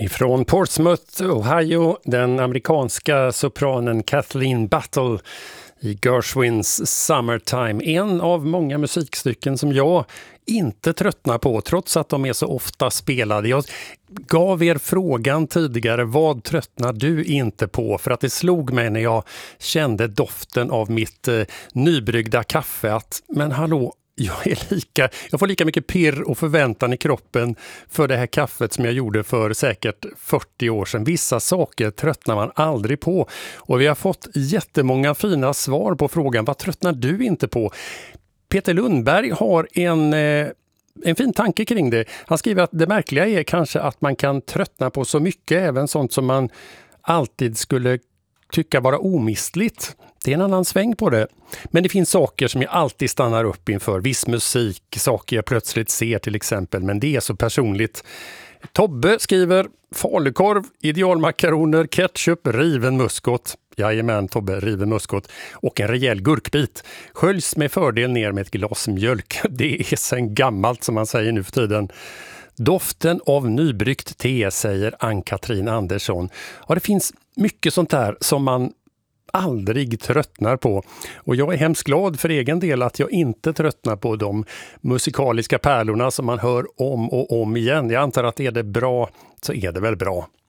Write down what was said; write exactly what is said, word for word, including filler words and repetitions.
Ifrån Portsmouth, Ohio, den amerikanska sopranen Kathleen Battle i Gershwins Summertime. En av många musikstycken som jag inte tröttnar på, trots att de är så ofta spelade. Jag gav er frågan tidigare, vad tröttnar du inte på? För att det slog mig när jag kände doften av mitt eh, nybryggda kaffe att, men hallå, Jag, är lika, jag får lika mycket pirr och förväntan i kroppen för det här kaffet som jag gjorde för säkert fyrtio år sedan. Vissa saker tröttnar man aldrig på. Och vi har fått jättemånga fina svar på frågan, vad tröttnar du inte på? Peter Lundberg har en, eh, en fin tanke kring det. Han skriver att det märkliga är kanske att man kan tröttna på så mycket, även sånt som man alltid skulle tycka vara omistligt. Det är en annan sväng på det. Men det finns saker som jag alltid stannar upp inför. Viss musik, saker jag plötsligt ser till exempel. Men det är så personligt. Tobbe skriver falukorv, idealmakaroner, ketchup, riven muskot. Jajamän, Tobbe, riven muskot. Och en rejäl gurkbit. Sköljs med fördel ner med ett glas mjölk. Det är sen gammalt som man säger nu för tiden. Doften av nybryggt te, säger Ann-Katrin Andersson. Ja, det finns mycket sånt där som man aldrig tröttnar på. Och jag är hemskt glad för egen del att jag inte tröttnar på de musikaliska pärlorna som man hör om och om igen. Jag antar att är det bra så är det väl bra.